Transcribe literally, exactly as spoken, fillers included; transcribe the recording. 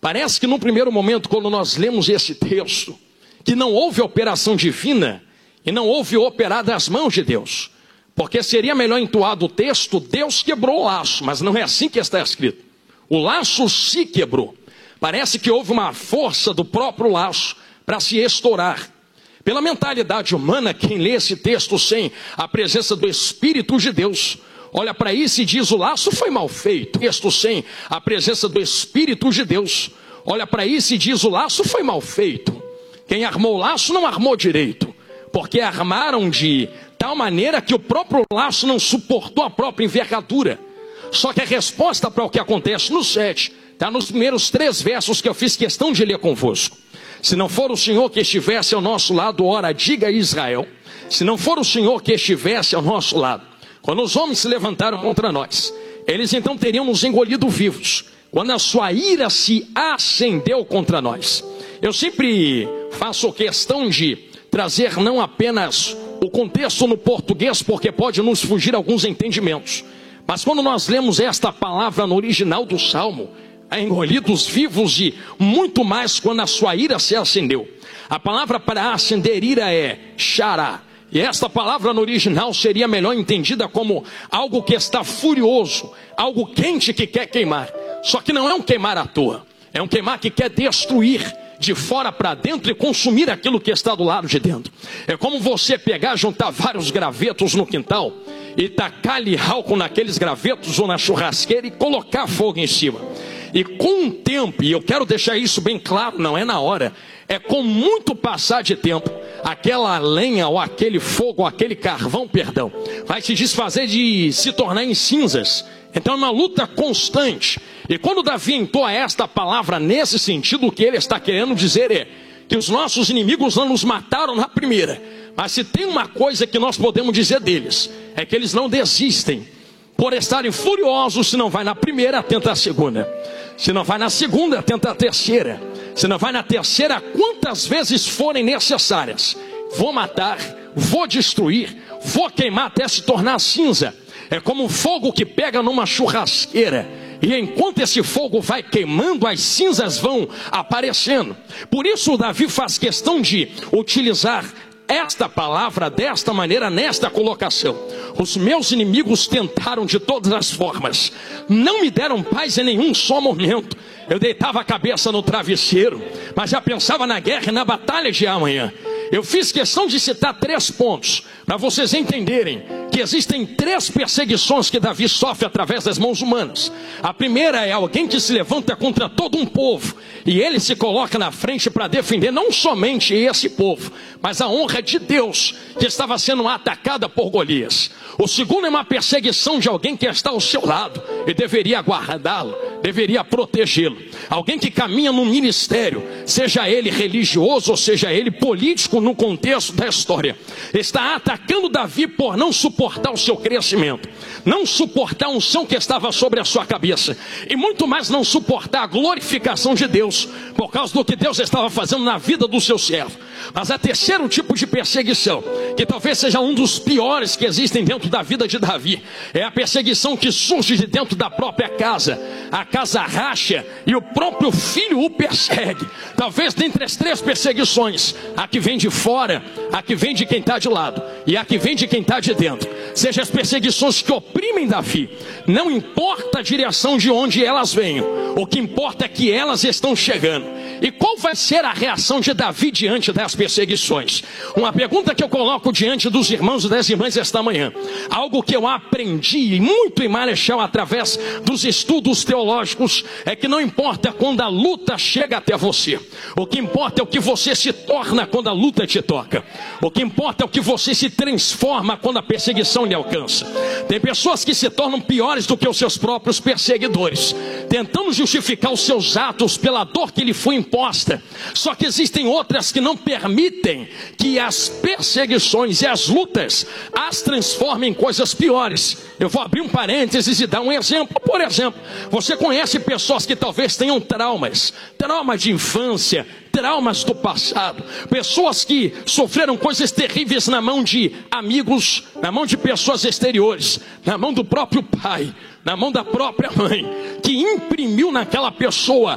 Parece que no primeiro momento, quando nós lemos esse texto, que não houve operação divina e não houve operar das mãos de Deus. Porque seria melhor entoado o texto, Deus quebrou o laço, mas não é assim que está escrito. O laço se quebrou. Parece que houve uma força do próprio laço para se estourar. Pela mentalidade humana, quem lê esse texto sem a presença do Espírito de Deus, olha para isso e diz: o laço foi mal feito. Texto sem a presença do Espírito de Deus, olha para isso e diz: o laço foi mal feito. Quem armou o laço não armou direito, porque armaram de tal maneira que o próprio laço não suportou a própria envergadura. Só que a resposta para o que acontece no sete está nos primeiros três versos que eu fiz questão de ler convosco. Se não for o Senhor que estivesse ao nosso lado, ora, diga a Israel, se não for o Senhor que estivesse ao nosso lado, quando os homens se levantaram contra nós, eles então teriam nos engolido vivos, quando a sua ira se acendeu contra nós. Eu sempre faço questão de trazer não apenas o contexto no português, porque pode nos fugir alguns entendimentos, mas quando nós lemos esta palavra no original do Salmo, engolidos vivos e muito mais quando a sua ira se acendeu. A palavra para acender ira é xará. E esta palavra no original seria melhor entendida como algo que está furioso, algo quente que quer queimar. Só que não é um queimar à toa, é um queimar que quer destruir de fora para dentro e consumir aquilo que está do lado de dentro. É como você pegar, juntar vários gravetos no quintal e tacar-lhe álcool naqueles gravetos ou na churrasqueira e colocar fogo em cima. E com o tempo, e eu quero deixar isso bem claro, não é na hora, é com muito passar de tempo, aquela lenha ou aquele fogo, ou aquele carvão, perdão, vai se desfazer de se tornar em cinzas. Então é uma luta constante. E quando Davi entoa esta palavra nesse sentido, o que ele está querendo dizer é que os nossos inimigos não nos mataram na primeira, mas se tem uma coisa que nós podemos dizer deles, é que eles não desistem. Por estarem furiosos, se não vai na primeira, tenta a segunda. Se não vai na segunda, tenta a terceira. Se não vai na terceira, quantas vezes forem necessárias. Vou matar, vou destruir, vou queimar até se tornar cinza. É como um fogo que pega numa churrasqueira, e enquanto esse fogo vai queimando, as cinzas vão aparecendo. Por isso Davi faz questão de utilizar esta palavra desta maneira, nesta colocação. Os meus inimigos tentaram de todas as formas, não me deram paz em nenhum só momento. Eu deitava a cabeça no travesseiro, mas já pensava na guerra e na batalha de amanhã. Eu fiz questão de citar três pontos, para vocês entenderem que existem três perseguições que Davi sofre através das mãos humanas. A primeira é alguém que se levanta contra todo um povo, e ele se coloca na frente para defender não somente esse povo, mas a honra de Deus, que estava sendo atacada por Golias. O segundo é uma perseguição de alguém que está ao seu lado, e deveria guardá-lo, deveria protegê-lo. Alguém que caminha no ministério, seja ele religioso ou seja ele político no contexto da história, está atacando Davi por não suportar o seu crescimento, não suportar a unção que estava sobre a sua cabeça, e muito mais não suportar a glorificação de Deus, por causa do que Deus estava fazendo na vida do seu servo. Mas a terceiro tipo de perseguição, que talvez seja um dos piores que existem dentro da vida de Davi, é a perseguição que surge de dentro da própria casa. A casa racha e o próprio filho o persegue. Talvez dentre as três perseguições, a que vem de fora, a que vem de quem está de lado e a que vem de quem está de dentro, sejam as perseguições que oprimem Davi. Não importa a direção de onde elas venham, o que importa é que elas estão chegando. E qual vai ser a reação de Davi diante das perseguições? Uma pergunta que eu coloco diante dos irmãos e das irmãs esta manhã, algo que eu aprendi muito em Marechal através dos estudos teológicos, é que não importa quando a luta chega até você, o que importa é o que você se torna quando a luta te toca. O que importa é o que você se transforma quando a perseguição lhe alcança. Tem pessoas que se tornam piores do que os seus próprios perseguidores, tentando justificar os seus atos pela dor que lhe foi imposta. Só que existem outras que não permitem que as perseguições e as lutas as transformem em coisas piores. Eu vou abrir um parênteses e dar um exemplo. Por exemplo, você conhece pessoas que talvez tenham traumas, traumas de infância, traumas do passado, pessoas que sofreram coisas terríveis na mão de amigos, na mão de pessoas exteriores, na mão do próprio pai, na mão da própria mãe, que imprimiu naquela pessoa